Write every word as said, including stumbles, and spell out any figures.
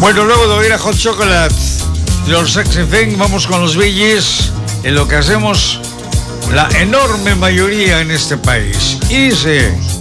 Bueno, luego de oír a Hot Chocolate, Your Sexy Thing, vamos con los Bee Gees, en lo que hacemos la enorme mayoría en este país. Y dice...